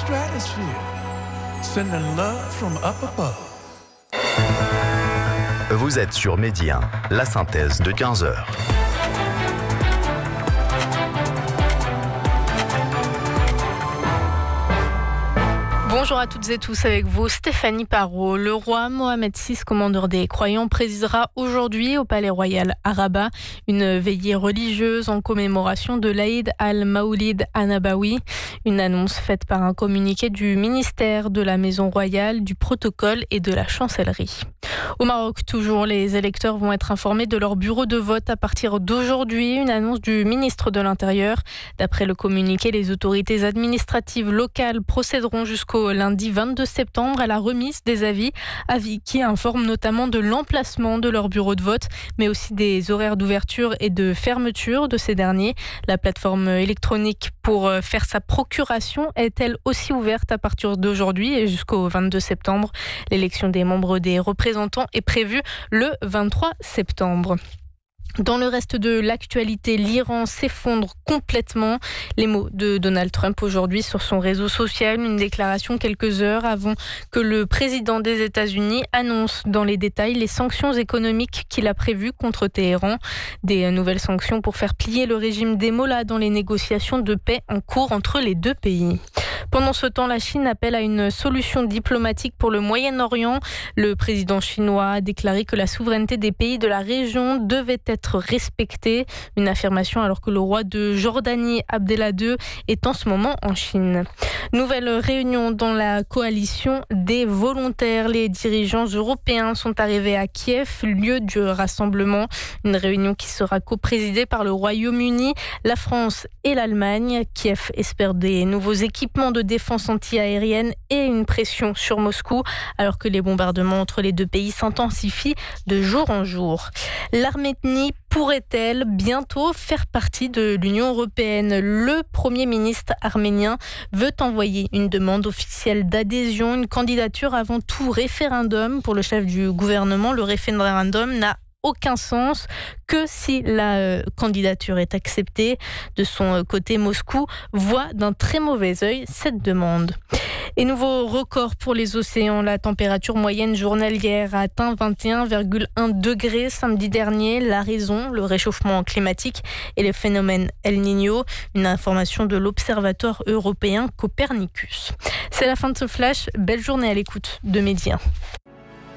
stratosphere, sending love from up above. Vous êtes sur Midi 1, la synthèse de 15h. Bonjour à toutes et tous, avec vous Stéphanie Parot. Le roi Mohamed VI, commandeur des croyants, présidera aujourd'hui au Palais Royal à Rabat une veillée religieuse en commémoration de l'Aïd al-Maoulid an-Nabawi. Une annonce faite par un communiqué du ministère de la Maison Royale, du Protocole et de la Chancellerie. Au Maroc, toujours, les électeurs vont être informés de leur bureau de vote à partir d'aujourd'hui. Une annonce du ministre de l'Intérieur. D'après le communiqué, les autorités administratives locales procéderont jusqu'au lundi 22 septembre à la remise des avis qui informent notamment de l'emplacement de leur bureau de vote, mais aussi des horaires d'ouverture et de fermeture de ces derniers. La plateforme électronique pour faire sa procuration est elle aussi ouverte à partir d'aujourd'hui et jusqu'au 22 septembre. L'élection des membres des représentants est prévue le 23 septembre. Dans le reste de l'actualité, l'Iran s'effondre complètement. Les mots de Donald Trump aujourd'hui sur son réseau social, une déclaration quelques heures avant que le président des États-Unis annonce dans les détails les sanctions économiques qu'il a prévues contre Téhéran. Des nouvelles sanctions pour faire plier le régime des mollahs dans les négociations de paix en cours entre les deux pays. Pendant ce temps, la Chine appelle à une solution diplomatique pour le Moyen-Orient. Le président chinois a déclaré que la souveraineté des pays de la région devait être respectée. Une affirmation alors que le roi de Jordanie, Abdallah II, est en ce moment en Chine. Nouvelle réunion dans la coalition des volontaires. Les dirigeants européens sont arrivés à Kiev, lieu du rassemblement. Une réunion qui sera coprésidée par le Royaume-Uni, la France et l'Allemagne. Kiev espère des nouveaux équipements de défense anti-aérienne et une pression sur Moscou, alors que les bombardements entre les deux pays s'intensifient de jour en jour. L'Arménie pourrait-elle bientôt faire partie de l'Union européenne ? Le Premier ministre arménien veut envoyer une demande officielle d'adhésion, une candidature avant tout référendum. Pour le chef du gouvernement, le référendum n'a aucun sens que si la candidature est acceptée. De son côté, Moscou voit d'un très mauvais œil cette demande. Et nouveau record pour les océans. La température moyenne journalière a atteint 21,1 degrés samedi dernier. La raison, le réchauffement climatique et le phénomène El Niño. Une information de l'Observatoire européen Copernicus. C'est la fin de ce flash. Belle journée à l'écoute de Midi 1.